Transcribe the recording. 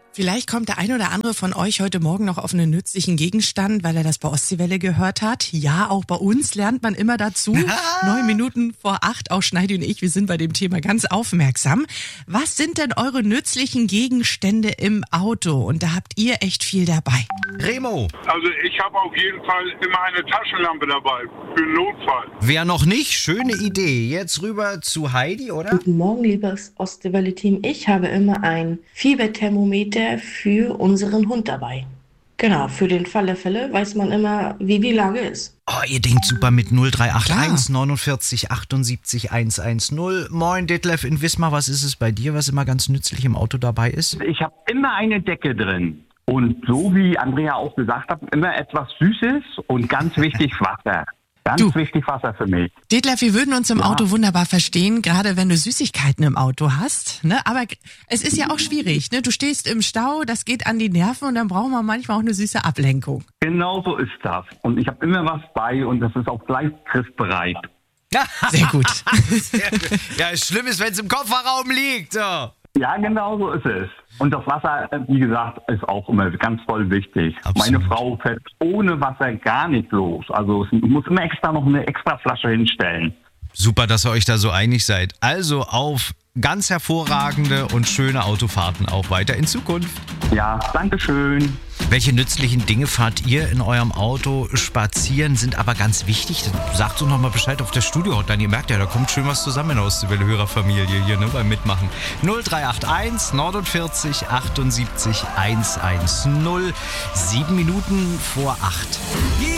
Vielleicht kommt der ein oder andere von euch heute Morgen noch auf einen nützlichen Gegenstand, weil er das bei Ostseewelle gehört hat. Ja, auch bei uns lernt man immer dazu. 9 Minuten vor 8, auch Schneidi und ich, wir sind bei dem Thema ganz aufmerksam. Was sind denn eure nützlichen Gegenstände im Auto? Und da habt ihr echt viel dabei. Remo. Also ich habe auf jeden Fall immer eine Taschenlampe dabei, für den Notfall. Wer noch nicht? Schöne Idee. Jetzt rüber zu Heidi, oder? Guten Morgen, liebes Ostseewelle-Team. Ich habe immer ein Fieberthermometer für unseren Hund dabei. Genau, für den Fall der Fälle weiß man immer, wie die Lage ist. Oh, ihr denkt super mit 0381 49 78 110. Moin, Detlef in Wismar. Was ist es bei dir, was immer ganz nützlich im Auto dabei ist? Ich habe immer eine Decke drin. Und so wie Andrea auch gesagt hat, immer etwas Süßes und ganz wichtig Wasser. Ganz wichtig Wasser für mich. Detlef, wir würden uns im Auto wunderbar verstehen, gerade wenn du Süßigkeiten im Auto hast. Ne? Aber es ist ja auch schwierig. Ne? Du stehst im Stau, das geht an die Nerven und dann brauchen wir manchmal auch eine süße Ablenkung. Genau so ist das. Und ich habe immer was bei und das ist auch gleich griffbereit. Sehr gut. Ja, schlimm ist, wenn es im Kofferraum liegt. So. Ja, genau so ist es. Und das Wasser, wie gesagt, ist auch immer ganz toll wichtig. Absolut. Meine Frau fährt ohne Wasser gar nicht los. Also es muss immer noch eine extra Flasche hinstellen. Super, dass ihr euch da so einig seid. Also auf ganz hervorragende und schöne Autofahrten auch weiter in Zukunft. Ja, danke schön. Welche nützlichen Dinge fahrt ihr in eurem Auto? Spazieren sind aber ganz wichtig. Dann sagt uns noch mal Bescheid auf der Studio-Hotline. Ihr merkt ja, da kommt schön was zusammen aus der Hörerfamilie hier, ne, beim Mitmachen. 0381 49 78 110. 7 Minuten vor 8.